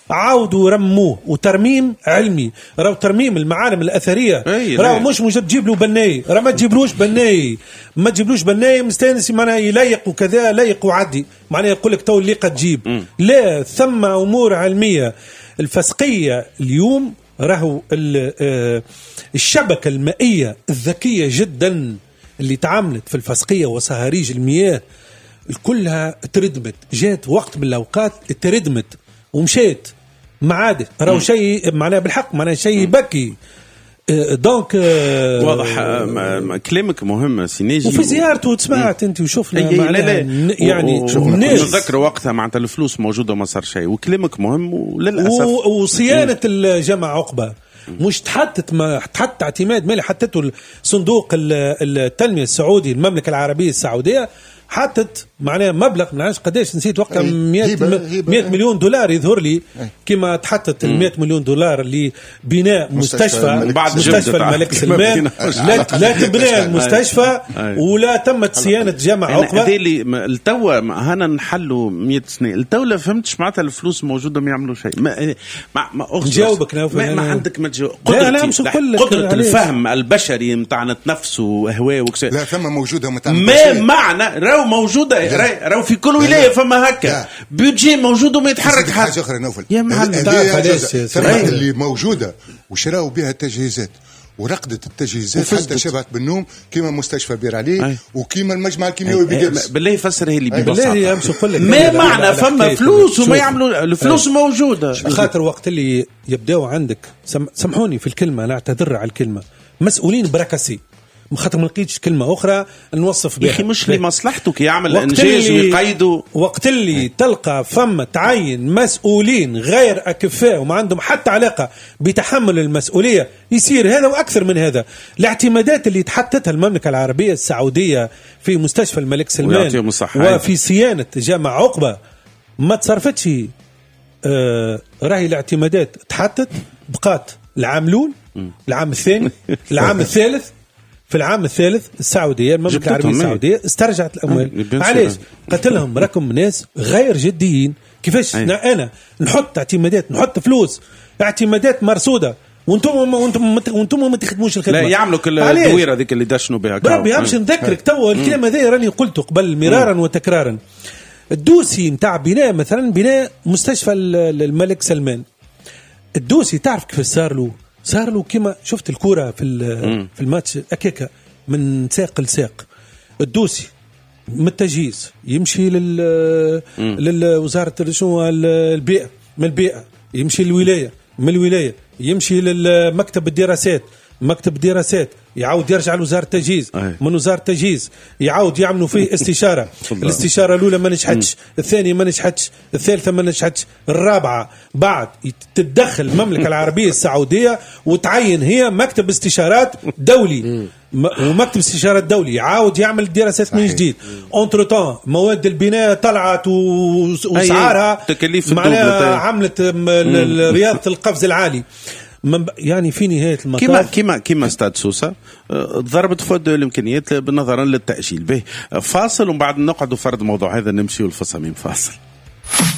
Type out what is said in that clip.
عاودوا رموه وترميم علمي. راهو ترميم المعالم الأثرية راهو مش مجرد تجيب له بناي، راه ما تجيبلوش بناي، ما تجيبلوش بناي مستانس معناها يليق وكذا يليق وعدي معناها يقول لك تو اللي قد تجيب. لا، ثم أمور علمية. الفسقية اليوم راهو الشبكة المائية الذكية جدا اللي تعاملت في الفسقية وصهاريج المياه كلها تردمت، جات وقت من الأوقات تردمت ومشيت ما عاد راهو شيء معناه بالحق معناه شيء يبكي. دونك واضح كلامك مهم سيناجي. وفي زيارته سمعت انت وشفنا يعني نذكر وقتها معناتها الفلوس موجوده وما صار شيء، وكلامك مهم وللاسف وصيانه الجامع عقبه مش تحطت اعتماد مالي حطته صندوق التنميه السعودي المملكه العربيه السعوديه، حطت معناها مبلغ ما نعرفش قداش نسيت وقتها 100 مليون دولار يظهر لي كما تحطت ال 100 مليون دولار لبناء مستشفى الملك سلمان. لا تبنى المستشفى ولا تمت صيانه جامع عقبه. التوا هنا نحلوا 100 سنه التوله فهمتش معناتها الفلوس موجوده ما يعملوا شيء. ما نجاوبك ما عندك ما قدرة الفهم البشري نتاعنا نتنفسوا وهواء وكذا. لا ثم موجوده ما معنى راهو موجوده راهو في كل ولايه فما هكا بيدجي موجود وما يتحرك حاجه اخرى نوفل يا معلم اللي موجوده وشراوا بها التجهيزات ورقدت التجهيزات حتى شبعت بالنوم كيما مستشفى بير عليه وكيما المجمع الكيميائي بجبس. بالله يفسرها لي ببساطه. ما معنى فما فلوس وما يعملوا الفلوس موجوده. خاطر وقت اللي يبداو عندك سامحوني في الكلمه انا اعتذر على الكلمه مسؤولين بركسي خاطر ما لقيتش كلمه اخرى نوصف بها. يا اخي مش لمصلحتك يعمل انجاز ويقيدوا. وقت اللي تلقى فم تعين مسؤولين غير اكفاء وما عندهم حتى علاقه بتحمل المسؤوليه يصير هذا واكثر من هذا. الاعتمادات اللي تحطتها المملكه العربيه السعوديه في مستشفى الملك سلمان وفي صيانه جامع عقبه ما تصرفتش. راهي الاعتمادات تحطت بقات العام الاول العام الثاني العام الثالث. في العام الثالث السعودية المملكة العربية السعودية استرجعت الأموال. علاش؟ قتلهم رقم ناس غير جديين. كيفاش أنا نحط اعتمادات نحط فلوس اعتمادات مرصودة وانتم ما تخدموش الخدمة. لا يعملوا كل الدويرة ذيك اللي دشنوا بها. بربي همش نذكرك توا الكلام هذا راني قلته قبل مرارا وتكرارا. الدوسي نتاع بناء مثلا بناء مستشفى الملك سلمان، الدوسي تعرف كيف صار له كما شفت الكرة في الماتش أكيكا من ساق لساق. الدوسي من التجهيز يمشي للوزارة البيئة، من البيئة يمشي للولاية، من الولاية يمشي للمكتب الدراسات، مكتب الدراسات يعاود يرجع لوزارة التجهيز، من وزارة التجهيز يعاود يعملوا فيه استشارة. الاستشارة الأولى ما نجحتش، الثانية ما نجحتش، الثالثة ما نجحتش، الرابعة بعد تتدخل المملكة العربية السعودية وتعين هي مكتب استشارات دولي ومكتب استشارات دولي يعاود يعمل الدراسات من جديد. انتر مواد البناء طلعت وسعارها معناها عملت رياضة القفز العالي. يعني في نهاية المطاف كما استاد سوسة ضربت فود الإمكانيات بالنظر للتأجيل به فاصل ومن بعد نقعد فرد موضوع هذا نمشي والفصل من فاصل.